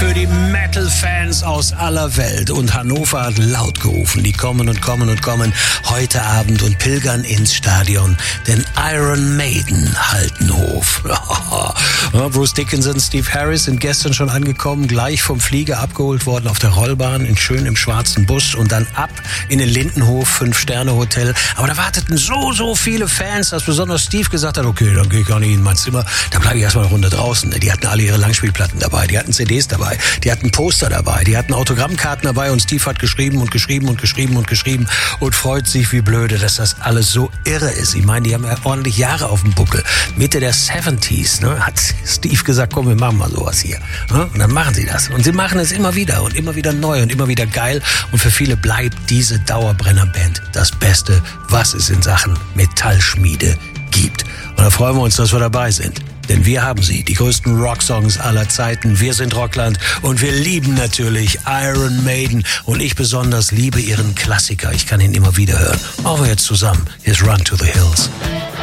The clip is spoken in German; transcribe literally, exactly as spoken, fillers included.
für die Metal-Fans aus aller Welt. Und Hannover hat laut gerufen, die kommen und kommen und kommen heute Abend und pilgern ins Stadion, denn Iron Maiden halten Hof. Ja, Bruce Dickinson, Steve Harris sind gestern schon angekommen, gleich vom Flieger abgeholt worden auf der Rollbahn, in schön im schwarzen Bus und dann ab in den Lindenhof, Fünf-Sterne-Hotel. Aber da warteten so, so viele Fans, dass besonders Steve gesagt hat, okay, dann gehe ich gar nicht in mein Zimmer, da bleibe ich erstmal eine Runde draußen. Die hatten alle ihre Langspielplatten dabei, die hatten C Ds dabei, die hatten Poster dabei, die hatten Autogrammkarten dabei und Steve hat geschrieben und geschrieben und geschrieben und geschrieben und freut sich wie blöde, dass das alles so irre ist. Ich meine, die haben ja ordentlich Jahre auf dem Buckel. Mitte der siebziger, ne, hat Steve gesagt, komm, wir machen mal sowas hier. Ne? Und dann machen sie das. Und sie machen es immer wieder und immer wieder neu und immer wieder geil. Und für viele bleibt diese Dauerbrennerband das Beste, was es in Sachen Metallschmiede gibt. Und da freuen wir uns, dass wir dabei sind. Denn wir haben sie, die größten Rocksongs aller Zeiten. Wir sind Rockland und wir lieben natürlich Iron Maiden. Und ich besonders liebe ihren Klassiker. Ich kann ihn immer wieder hören. Machen wir jetzt zusammen. Hier ist Run to the Hills.